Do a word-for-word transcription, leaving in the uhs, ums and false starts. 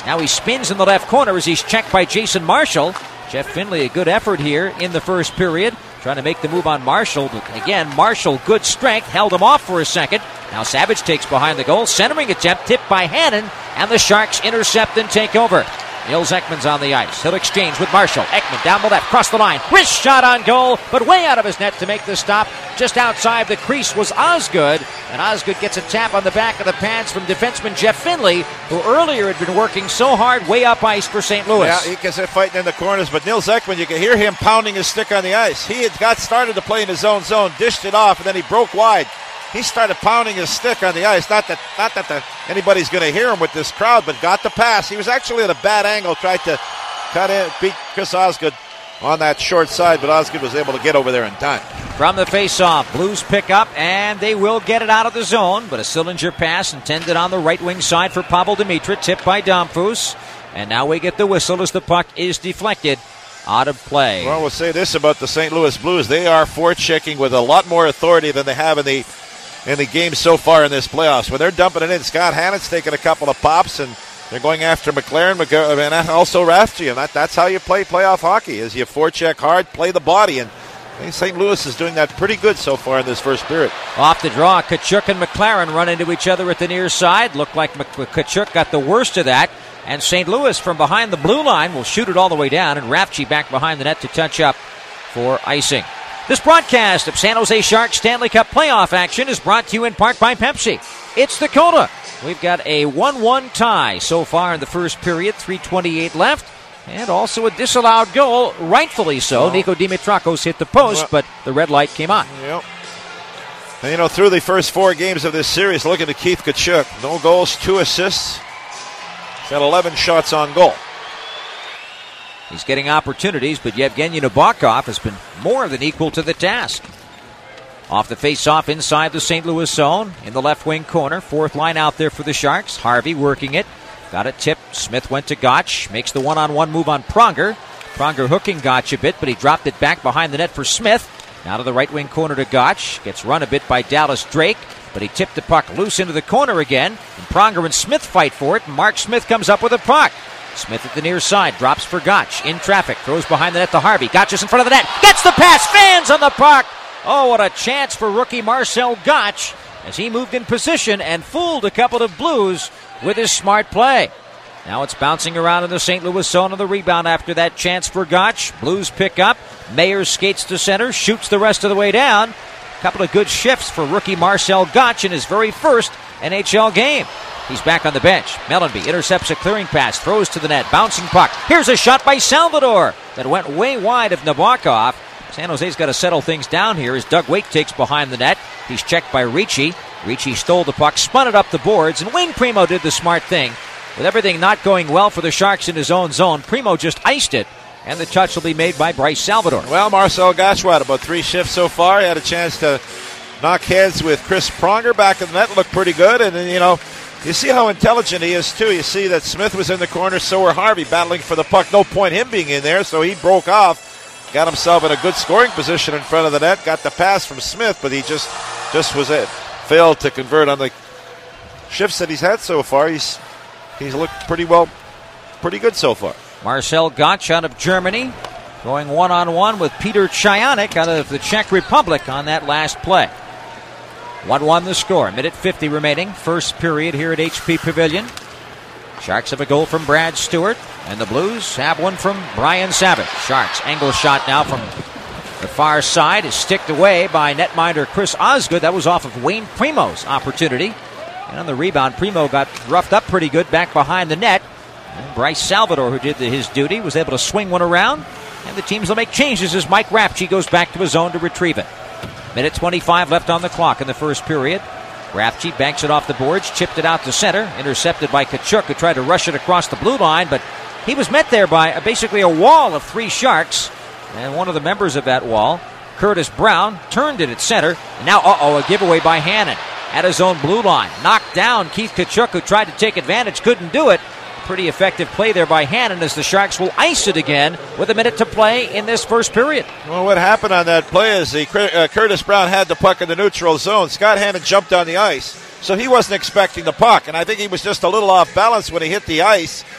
Now he spins in the left corner as he's checked by Jason Marshall. Jeff Finley, a good effort here in the first period, trying to make the move on Marshall. But again, Marshall, good strength, held him off for a second. Now Savage takes behind the goal. Centering attempt tipped by Hannon, and the Sharks intercept and take over. Nils Ekman's on the ice. He'll exchange with Marshall. Ekman down the left, cross the line. Wrist shot on goal, but way out of his net to make the stop. Just outside the crease was Osgood, and Osgood gets a tap on the back of the pads from defenseman Jeff Finley, who earlier had been working so hard way up ice for Saint Louis. Yeah, he gets it fighting in the corners, but Nils Ekman, you can hear him pounding his stick on the ice. He had got started to play in his own zone, dished it off, and then he broke wide. He started pounding his stick on the ice. Not that not that the, anybody's going to hear him with this crowd, but got the pass. He was actually at a bad angle, tried to cut in, beat Chris Osgood on that short side, but Osgood was able to get over there in time. From the face-off, Blues pick up, and they will get it out of the zone, but a Sillinger pass intended on the right wing side for Pavel Demitra, tipped by Domfus. And now we get the whistle as the puck is deflected out of play. Well, we'll say this about the Saint Louis Blues. They are forechecking with a lot more authority than they have in the in the game so far in this playoffs. When they're dumping it in, Scott Hannon's taking a couple of pops, and they're going after McLaren and also Rafty, and that, that's how you play playoff hockey, is you forecheck hard, play the body, and I think Saint Louis is doing that pretty good so far in this first period. Off the draw, Tkachuk and McLaren run into each other at the near side. Looked like Tkachuk got the worst of that, and Saint Louis from behind the blue line will shoot it all the way down, and Rafty back behind the net to touch up for icing. This broadcast of San Jose Sharks Stanley Cup playoff action is brought to you in part by Pepsi. It's the Coda. We've got a one one tie so far in the first period, three twenty-eight left, and also a disallowed goal, rightfully so. Well, Nico Dimitrakos hit the post, well, but the red light came on. Yep. And, you know, through the first four games of this series, looking at Keith Tkachuk, no goals, two assists. He's got eleven shots on goal. He's getting opportunities, but Yevgeny Nabokov has been more than equal to the task. Off the face-off inside the Saint Louis zone in the left wing corner. Fourth line out there for the Sharks. Harvey working it. Got it tipped. Smith went to Gotch. Makes the one-on-one move on Pronger. Pronger hooking Gotch a bit, but he dropped it back behind the net for Smith. Now to the right wing corner to Gotch. Gets run a bit by Dallas Drake, but he tipped the puck loose into the corner again. And Pronger and Smith fight for it, and Mark Smith comes up with a puck. Smith at the near side, drops for Gotch. In traffic, throws behind the net to Harvey. Gotch is in front of the net. Gets the pass, fans on the puck. Oh, what a chance for rookie Marcel Gotch as he moved in position and fooled a couple of Blues with his smart play. Now it's bouncing around in the Saint Louis zone on the rebound after that chance for Gotch. Blues pick up. Mayer skates to center, shoots the rest of the way down. A couple of good shifts for rookie Marcel Gotch in his very first N H L game. He's back on the bench. Mellenby intercepts a clearing pass, throws to the net, bouncing puck. Here's a shot by Salvador that went way wide of Nabokov. San Jose's got to settle things down here as Doug Weight takes behind the net. He's checked by Ricci. Ricci stole the puck, spun it up the boards, and Wayne Primo did the smart thing. With everything not going well for the Sharks in his own zone, Primo just iced it, and the touch will be made by Bryce Salvador. Well, Marcel Gotch had about three shifts so far. He had a chance to knock heads with Chris Pronger back in the net. Looked pretty good, and, you know, you see how intelligent he is, too. You see that Smith was in the corner, so were Harvey battling for the puck. No point him being in there, so he broke off, got himself in a good scoring position in front of the net, got the pass from Smith, but he just just was it. Failed to convert on the shifts that he's had so far. He's he's looked pretty well, pretty good so far. Marcel Gotch out of Germany, going one-on-one with Peter Chayanek out of the Czech Republic on that last play. one one the score. Minute fifty remaining. First period here at H P Pavilion. Sharks have a goal from Brad Stewart, and the Blues have one from Brian Savage. Sharks angle shot now from the far side is sticked away by netminder Chris Osgood. That was off of Wayne Primo's opportunity. And on the rebound, Primo got roughed up pretty good back behind the net. And Bryce Salvador, who did the, his duty, was able to swing one around. And the teams will make changes as Mike Rafchi goes back to his zone to retrieve it. Minute twenty-five left on the clock in the first period. Rafchi banks it off the boards, chipped it out to center, intercepted by Tkachuk, who tried to rush it across the blue line, but he was met there by a, basically a wall of three Sharks. And one of the members of that wall, Curtis Brown, turned it at center. And now, uh-oh, a giveaway by Hannon at his own blue line. Knocked down Keith Tkachuk, who tried to take advantage, couldn't do it. Pretty effective play there by Hannon as the Sharks will ice it again with a minute to play in this first period. Well, what happened on that play is the uh, Curtis Brown had the puck in the neutral zone. Scott Hannon jumped on the ice, so he wasn't expecting the puck, and I think he was just a little off balance when he hit the ice.